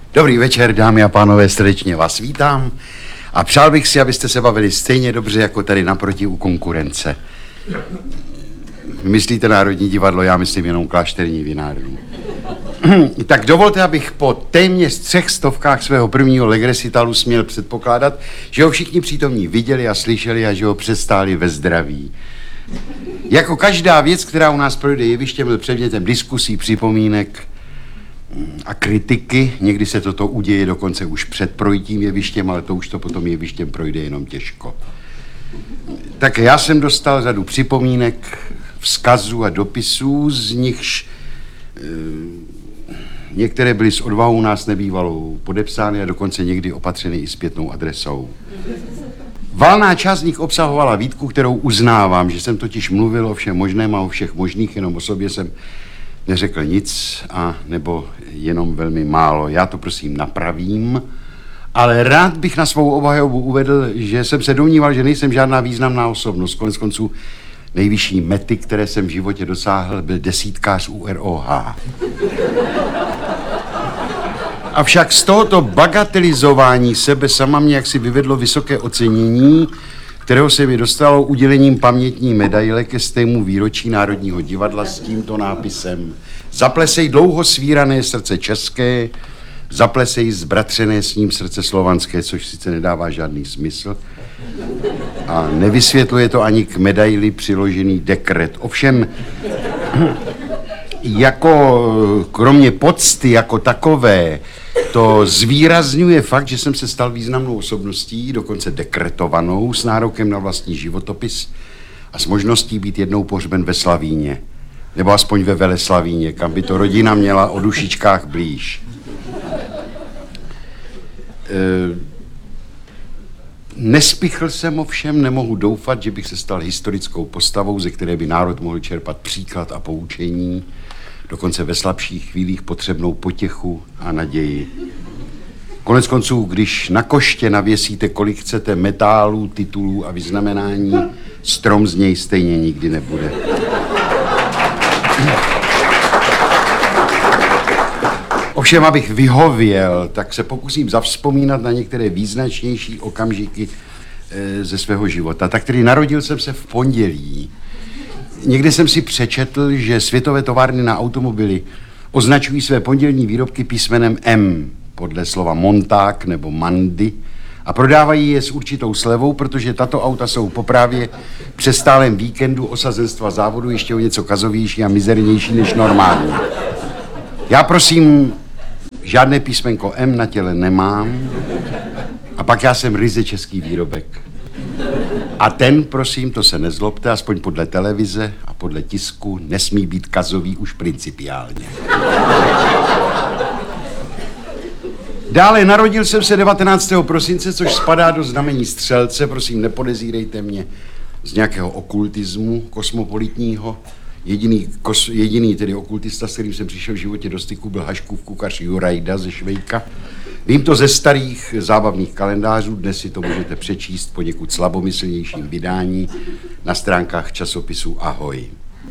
Dobrý večer, dámy a pánové, srdečně vás vítám a přál bych si, abyste se bavili stejně dobře, jako tady naproti u konkurence. Myslíte Národní divadlo, já myslím jenom Klášterní vinárnu. Tak dovolte, abych po téměř 300 svého prvního legrecitalu směl předpokládat, že ho všichni přítomní viděli a slyšeli a že ho přestáli ve zdraví. Jako každá věc, která u nás projde jevištěm, byl předmětem diskusí, připomínek a kritiky. Někdy se toto uděje dokonce už před projitím jevištěm, ale to už to potom jevištěm projde jenom těžko. Tak já jsem dostal řadu připomínek, vzkazů a dopisů, z nichž některé byly s odvahou nás nebývalou podepsány a dokonce někdy opatřeny i zpětnou adresou. Valná část z nich obsahovala výtku, kterou uznávám, že jsem totiž mluvil o všem možném a o všech možných, jenom o sobě jsem neřekl nic a nebo jenom velmi málo. Já to prosím napravím, ale rád bych na svou obhajobu uvedl, že jsem se domníval, že nejsem žádná významná osobnost. Koneckonců nejvyšší mety, které jsem v životě dosáhl, byl desítkář u ROH. Avšak z tohoto bagatelizování sebe sama mě jaksi vyvedlo vysoké ocenění, kterého se mi dostalo udělením pamětní medaile ke stému výročí Národního divadla s tímto nápisem: Zaplesej dlouho svírané srdce české, zaplesej zbratřené s ním srdce slovanské, což sice nedává žádný smysl a nevysvětluje to ani k medaili přiložený dekret. Ovšem, jako kromě pocty jako takové, to zvýrazňuje fakt, že jsem se stal významnou osobností, dokonce dekretovanou, s nárokem na vlastní životopis a s možností být jednou pohřben ve Slavíně, nebo aspoň ve Veleslavíně, kam by to rodina měla o dušičkách blíž. Nespichl jsem ovšem, nemohu doufat, že bych se stal historickou postavou, ze které by národ mohl čerpat příklad a poučení, dokonce ve slabších chvílích potřebnou potěchu a naději. Koneckonců, když na koště navěsíte, kolik chcete metálů, titulů a vyznamenání, strom z něj stejně nikdy nebude. Ovšem, abych vyhověl, tak se pokusím zavzpomínat na některé význačnější okamžiky ze svého života. Tak tedy narodil jsem se v pondělí. Někde jsem si přečetl, že světové továrny na automobily označují své pondělní výrobky písmenem M, podle slova monták nebo mandy, a prodávají je s určitou slevou, protože tato auta jsou po právě přestálém víkendu osazenstva závodu ještě o něco kazovější a mizernější než normální. Já prosím, žádné písmenko M na těle nemám a pak já jsem ryze český výrobek. A ten, prosím, to se nezlobte, aspoň podle televize a podle tisku nesmí být kazový už principiálně. Dále narodil jsem se 19. prosince, což spadá do znamení střelce, prosím, nepodezírejte mě z nějakého okultismu kosmopolitního. Jediný tedy okultista, s kterým jsem přišel v životě do styku, byl Haškův kuchař Jurajda ze Švejka. Vím to ze starých zábavných kalendářů, dnes si to můžete přečíst poněkud slabomyslnějším vydání na stránkách časopisu Ahoj.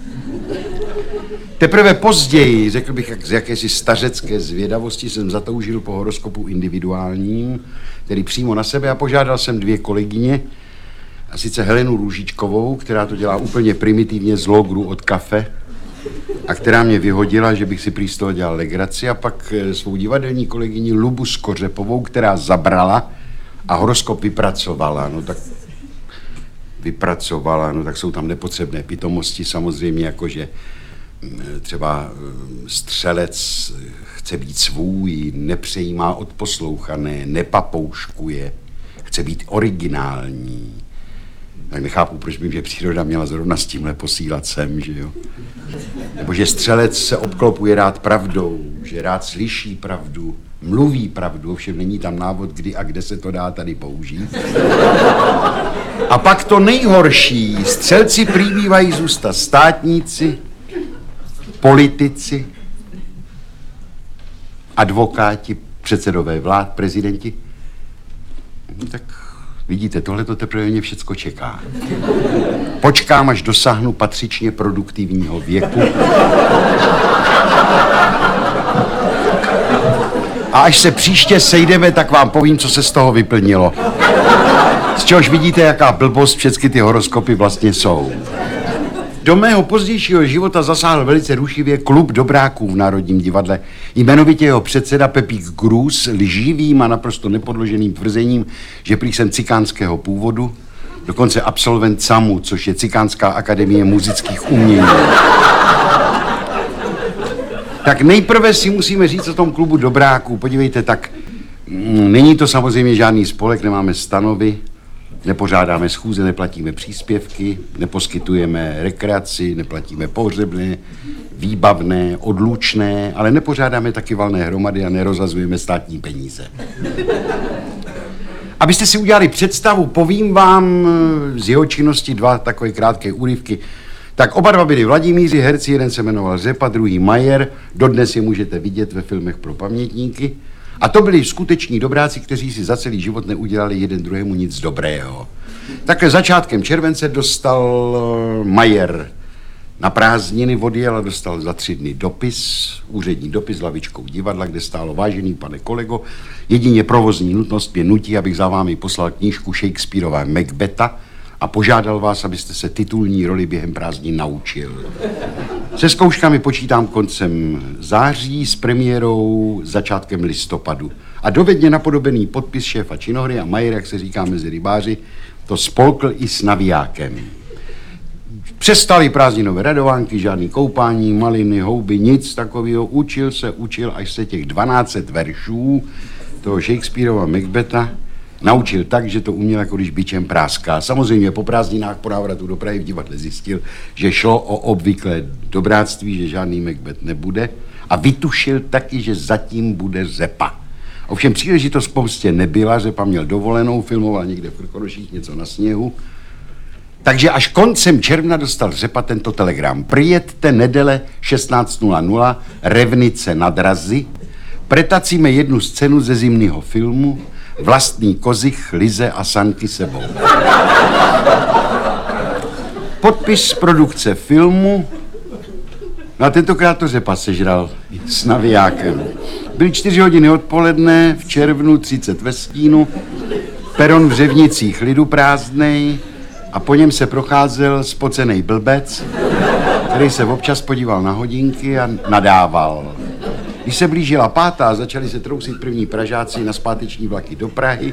Teprve později, řekl bych, jak z jakési stařecké zvědavosti, jsem zatoužil po horoskopu individuálním, tedy přímo na sebe, a požádal jsem 2 kolegyně, a sice Helenu Růžičkovou, která to dělá úplně primitivně z logru od kafe a která mě vyhodila, že bych si prý z toho dělal legraci, a pak svou divadelní kolegyni Lubu Skořepovou, která zabrala a horoskop vypracovala. No tak jsou tam nepotřebné pitomosti samozřejmě, jakože třeba střelec chce být svůj, nepřejímá od poslouchané, nepapouškuje, chce být originální. Tak nechápu, proč by mě příroda měla zrovna s tímhle posílat sem, že jo? Nebo že střelec se obklopuje rád pravdou, že rád slyší pravdu, mluví pravdu, ovšem není tam návod, kdy a kde se to dá tady použít. A pak to nejhorší, střelci prý bývají zůstat státníci, politici, advokáti, předsedové vlád, prezidenti. Tak vidíte, tohle to teprve mě všecko čeká. Počkám, až dosáhnu patřičně produktivního věku. A až se příště sejdeme, tak vám povím, co se z toho vyplnilo. Z čehož vidíte, jaká blbost všechny ty horoskopy vlastně jsou. Do mého pozdějšího života zasáhl velice rušivě klub dobráků v Národním divadle. Jmenovitě jeho předseda Pepík Grus lživým a naprosto nepodloženým tvrzením, že prý jsem cikánského původu, dokonce absolvent SAMU, což je Cikánská akademie muzických umění. Tak nejprve si musíme říct o tom klubu dobráků. Podívejte, tak není to samozřejmě žádný spolek, nemáme stanovy, nepořádáme schůze, neplatíme příspěvky, neposkytujeme rekreaci, neplatíme pohřebné, výbavné, odlučné, ale nepořádáme taky valné hromady a nerozhazujeme státní peníze. Abyste si udělali představu, povím vám z jeho činnosti dva takové krátké úryvky. Tak oba dva byli Vladimíři, herci, jeden se jmenoval Řepa, druhý Majer, dodnes je můžete vidět ve filmech pro pamětníky. A to byli skuteční dobráci, kteří si za celý život neudělali jeden druhému nic dobrého. Takhle začátkem července dostal Majer na prázdniny, odjel a dostal za 3 dny dopis, úřední dopis lavičkou divadla, kde stálo: vážený pane kolego, jedině provozní nutnost mě nutí, abych za vámi poslal knížku Shakespeareova Macbetha a požádal vás, abyste se titulní roli během prázdnin naučil. Se zkouškami počítám koncem září, s premiérou začátkem listopadu. A dovedně napodobený podpis šéfa činohry a Majer, jak se říká mezi rybáři, to spolkl i s navijákem. Přestali prázdninové radovánky, žádný koupání, maliny, houby, nic takového. Učil, až se těch 12 veršů toho Shakespeareova Macbetha naučil tak, že to uměl, jako když bičem práská. Samozřejmě po prázdninách po návratu do Prahy v divadle zjistil, že šlo o obvyklé dobráctví, že žádný Macbeth nebude, a vytušil taky, že zatím bude Řepa. Ovšem příležitost k pomstě nebyla, Řepa měl dovolenou, filmoval někde v Krkonoších něco na sněhu. Takže až koncem června dostal Řepa tento telegram: přijeďte nedele 16:00, Revnice nad Razy, pretacíme jednu scénu ze zimního filmu Vlastní kozich, lize a sanky sebou. Podpis produkce filmu. No a tentokrát to Řepa sežral s navijákem. Byly 4 hodiny odpoledne, v červnu 30 ve stínu, peron v Řevnicích lidu prázdnej a po něm se procházel spocenej blbec, který se občas podíval na hodinky a nadával. Když se blížila 5. začali se trousit první Pražáci na zpáteční vlaky do Prahy.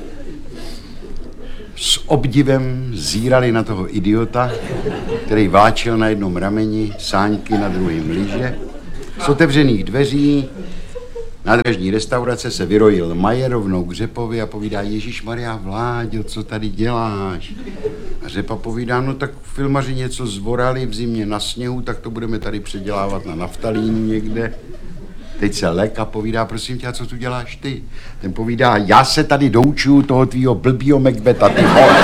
S obdivem zírali na toho idiota, který vláčel na jednom rameni sáňky, na druhém lyže. Z otevřených dveří nádražní restaurace se vyrojil Majer rovnou k Řepovi a povídá: Ježišmarja, Vláďo, co tady děláš? A Řepa povídá: no tak filmaři něco zvorali v zimě na sněhu, tak to budeme tady předělávat na naftalínu někde. Teď se lek a povídá: prosím tě, a co tu děláš ty? Ten povídá: já se tady doučuju toho tvýho blbýho Macbetha, ty vole.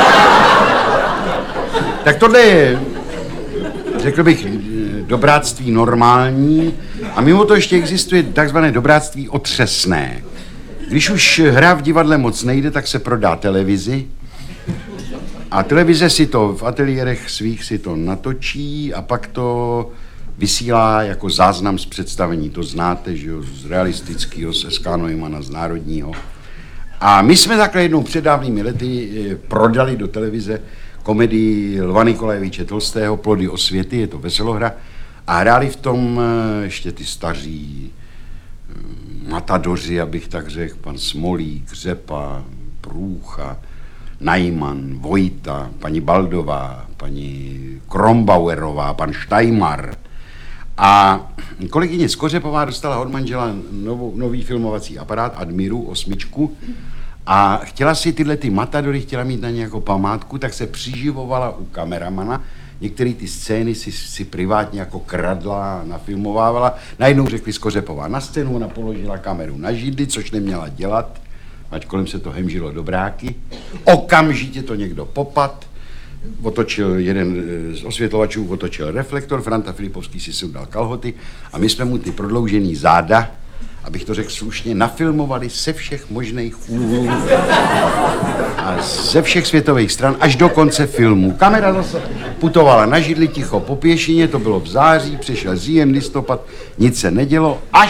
Tak tohle je, řekl bych, dobráctví normální a mimo to ještě existuje takzvané dobráctví otřesné. Když už hra v divadle moc nejde, tak se prodá televizi a televize si to v ateliérech svých si to natočí a pak to vysílá jako záznam z představení. To znáte, že jo, z realistického, z SK Neumana, z Národního. A my jsme takhle jednou před dávnými lety prodali do televize komedii Lva Nikolajeviče Tolstého Plody osvěty, je to veselohra, a hráli v tom ještě ty staří matadoři, abych tak řekl, pan Smolík, Řepa, Průcha, Najman, Vojta, paní Baldová, paní Krombauerová, pan Štajmar. A kolegyně Skořepová dostala od manžela nový filmovací aparát Admiru 8 a chtěla si tyhle ty matadory, chtěla mít na ně jako památku, tak se přiživovala u kameramana. Některé ty scény si privátně jako kradla, nafilmovávala. Najednou řekli Skořepová na scénu, ona položila kameru na židli, což neměla dělat, ať kolem se to hemžilo dobráky. Okamžitě to někdo popad, otočil jeden z osvětlovačů, otočil reflektor, Franta Filipovský si sundal kalhoty a my jsme mu ty prodloužený záda, abych to řekl slušně, nafilmovali se všech možných úhlů a ze všech světových stran až do konce filmu. Kamera zase putovala na židli ticho po pěšině, to bylo v září, přišel říjen, listopad, nic se nedělo, až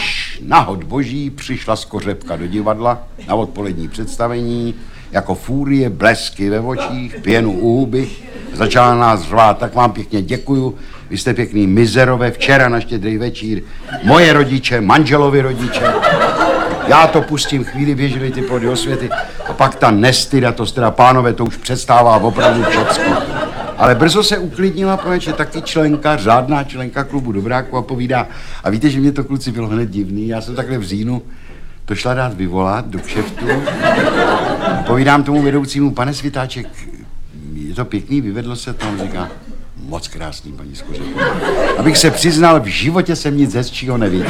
nahod boží, přišla Skořepka do divadla na odpolední představení, jako fúrie, blesky ve očích, pěnu u huby. Začala nás řvát, tak vám pěkně děkuju, vy jste pěkný mizerové, včera na Štědrý večír, moje rodiče, manželovi rodiče, já to pustím, chvíli běžely ty plody osvěty a pak ta nestyda, to teda pánové, to už přestává opravdu všecko. Ale brzo se uklidnila, protože taky členka, řádná členka klubu Dobráků a povídá, a víte, že mě to, kluci, bylo hned divný, já jsem takhle v říjnu to šla dát vyvolat do kšeftu. Povídám tomu vedoucímu, pane Svitáček, je to pěkný, vyvedlo se to, on říká, moc krásný, paní Skořepko. Abych se přiznal, v životě jsem nic hezčího neviděl.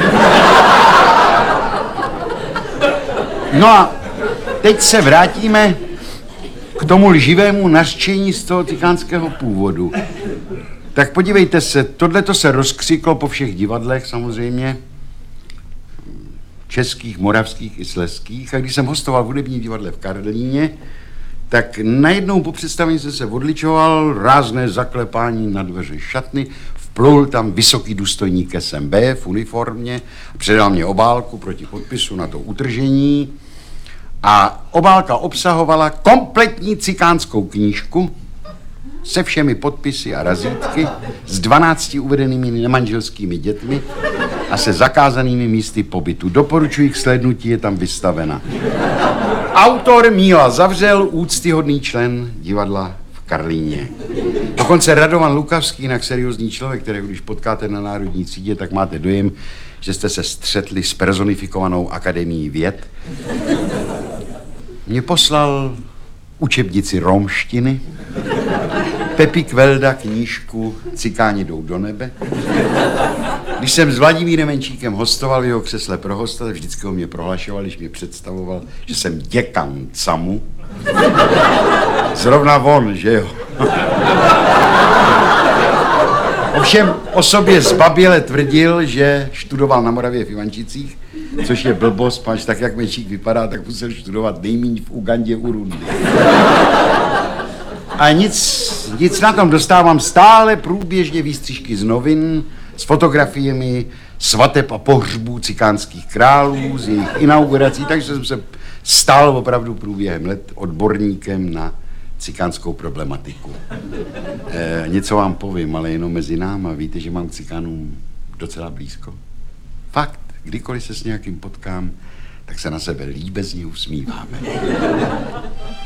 No a teď se vrátíme k tomu lživému nařčení z toho cikánského původu. Tak podívejte se, tohleto se rozkřiklo po všech divadlech samozřejmě, českých, moravských i slezských. A když jsem hostoval v hudebním divadle v Karlíně, tak najednou po představení jsem se odličoval, rázné zaklepání na dveře šatny, vplul tam vysoký důstojník SMB v uniformě, předal mě obálku proti podpisu na to utržení a obálka obsahovala kompletní cikánskou knížku se všemi podpisy a razítky, s 12 uvedenými nemanželskými dětmi a se zakázanými místy pobytu. Doporučuji k slednutí, je tam vystavena. Autor Míla Zavřel, úctyhodný člen divadla v Karlíně. Dokonce Radovan Lukavský, jinak seriózní člověk, který když potkáte na Národní třídě, tak máte dojem, že jste se střetli s personifikovanou akademií věd. Mě poslal učebnici romštiny, Pepi Kvelda knížku Cikáni jdou do nebe. Když jsem s Vladimírem Menčíkem hostoval v jeho křesle pro hosta, vždycky ho mě prohlašoval, když mě představoval, že jsem děkan CAMu. Zrovna on, že jo? Ovšem o sobě zbaběle tvrdil, že študoval na Moravě v Ivančicích, což je blbost, pač tak jak Menčík vypadá, tak musel studovat nejméně v Ugandě u Rundy. A nic na tom, dostávám stále průběžně výstřižky z novin, s fotografiemi svateb a pohřbů cikánských králů, z jejich inaugurací, takže jsem se stal opravdu průběhem let odborníkem na cikánskou problematiku. Něco vám povím, ale jenom mezi náma, víte, že mám k cikánům docela blízko. Fakt, kdykoliv se s nějakým potkám, tak se na sebe líbezně usmíváme.